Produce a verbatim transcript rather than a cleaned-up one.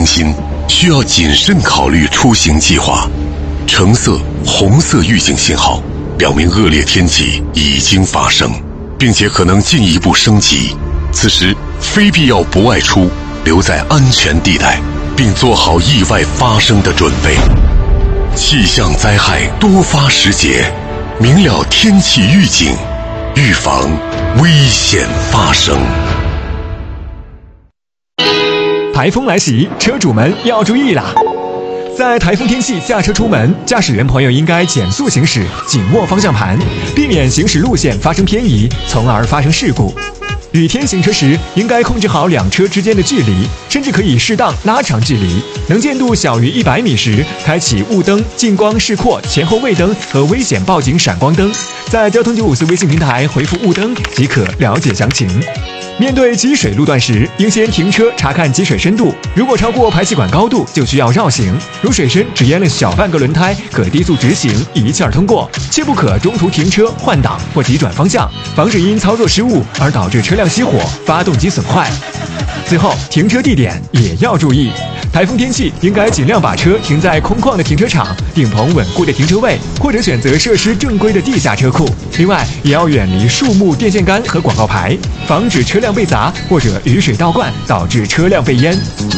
新，需要谨慎考虑出行计划。橙色、红色预警信号表明恶劣天气已经发生，并且可能进一步升级。此时非必要不外出，留在安全地带，并做好意外发生的准备。气象灾害多发时节，明了天气预警，预防危险发生。 台风来袭，车主们要注意啦！在台风天气驾车出门，驾驶员朋友应该减速行驶，紧握方向盘，避免行驶路线发生偏移，从而发生事故。雨天行车时，应该控制好两车之间的距离，甚至可以适当拉长距离。能见度小于一百米时，开启雾灯、近光示廓、前后卫灯和危险报警闪光灯。在交通九五四微信平台回复雾灯即可了解详情。面对积水路段时，应先停车查看积水深度，如果超过排气管高度，就需要绕行。如水深只淹了小半个轮胎，可低速直行，一气儿通过，切不可中途停车换挡或急转方向，防止因操作失误而导致车辆熄火、发动机损坏。最后，停车地点也要注意。台风天气应该尽量把车停在空旷的停车场、顶棚稳固的停车位，或者选择设施正规的地下车库。另外，也要远离树木、电线杆和广告牌，防止车辆被砸或者雨水倒灌导致车辆被淹。